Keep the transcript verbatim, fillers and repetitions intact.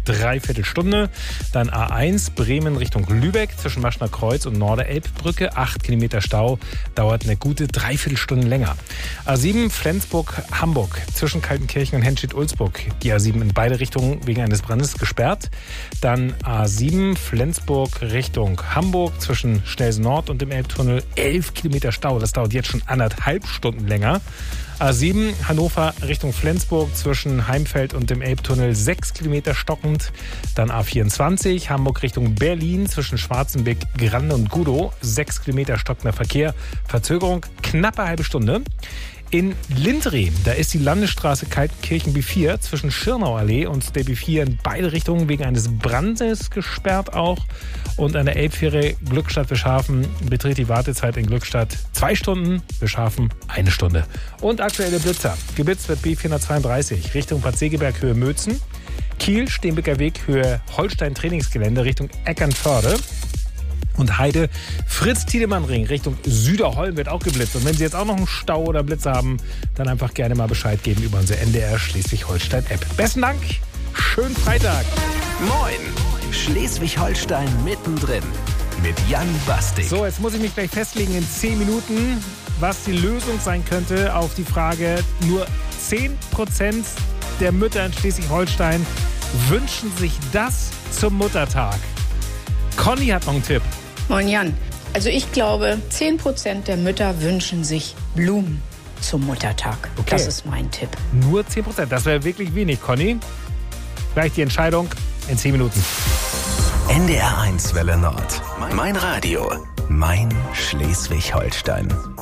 dreiviertel Stunde. Dann A eins Bremen Richtung Lübeck zwischen Maschner Kreuz und Norderelbbrücke, acht Kilometer Stau, dauert eine gute Dreiviertelstunde länger. A sieben Flensburg-Hamburg zwischen Kaltenkirchen und Henstedt-Ulzburg. Die A sieben in beide Richtungen wegen eines Brandes gesperrt. Dann A sieben Flensburg Richtung Hamburg zwischen Schnelsen Nord und dem Elbtunnel, elf Kilometer Stau. Das dauert jetzt schon anderthalb Stunden länger. A sieben Hannover Richtung Flensburg zwischen Heimfeld und dem Elbtunnel, sechs Kilometer stockend. Dann A vierundzwanzig Hamburg Richtung Berlin zwischen Schwarzenbeck, Grande und Gudow, sechs Kilometer stockender Verkehr. Verzögerung knappe halbe Stunde. In Lindrem, da ist die Landesstraße Kaltenkirchen B vier zwischen Schirnauallee und der B vier in beide Richtungen wegen eines Brandes gesperrt auch. Und an der Elbfähre Glückstadt-Bischhafen beträgt die Wartezeit in Glückstadt zwei Stunden, Bischhafen eine Stunde. Und aktuelle Blitzer. Geblitzt wird B vierhundertzweiunddreißig Richtung Bad Segeberg Höhe Mötzen. Kiel, Steenbecker Weg Höhe Holstein-Trainingsgelände Richtung Eckernförde. Und Heide, Fritz-Tiedemann-Ring Richtung Süderholm wird auch geblitzt. Und wenn Sie jetzt auch noch einen Stau oder Blitz haben, dann einfach gerne mal Bescheid geben über unsere N D R Schleswig-Holstein-App. Besten Dank, schönen Freitag. Moin, Schleswig-Holstein mittendrin mit Jan Bastik. So, jetzt muss ich mich gleich festlegen in zehn Minuten, was die Lösung sein könnte auf die Frage, nur zehn Prozent der Mütter in Schleswig-Holstein wünschen sich das zum Muttertag. Conny hat noch einen Tipp. Moin Jan. Also ich glaube, zehn Prozent der Mütter wünschen sich Blumen zum Muttertag. Okay. Das ist mein Tipp. Nur zehn Prozent, das wäre wirklich wenig, Conny. Gleich die Entscheidung in zehn Minuten. N D R eins Welle Nord. Mein Radio. Mein Schleswig-Holstein.